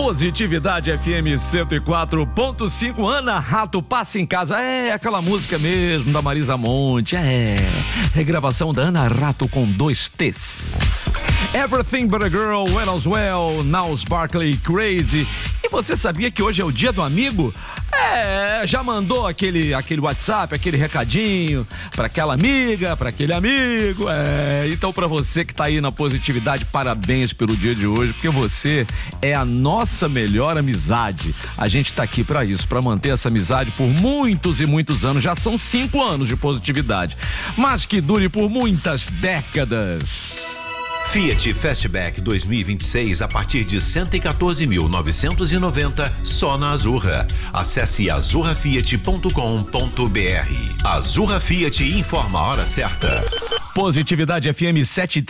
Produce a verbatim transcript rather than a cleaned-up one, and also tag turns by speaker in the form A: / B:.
A: Positividade F M cento e quatro ponto cinco. Ana Rato, Passa em Casa. É aquela música mesmo da Marisa Monte. É regravação da Ana Rato com dois T's. Everything But a Girl, When All's Well, Niles Barkley, Crazy. E você sabia que hoje é o dia do amigo? É, já mandou aquele, aquele WhatsApp, aquele recadinho pra aquela amiga, pra aquele amigo. É, então pra você que tá aí na positividade, parabéns pelo dia de hoje, porque você é a nossa melhor amizade. A gente tá aqui pra isso, pra manter essa amizade por muitos e muitos anos. Já são cinco anos de positividade, mas que dure por muitas décadas.
B: Fiat Fastback dois mil e vinte e seis a partir de cento e quatorze mil novecentos e noventa só na Azurra. Acesse azurra fiat ponto com ponto br. Azurra Fiat informa a hora certa.
A: Positividade F M sete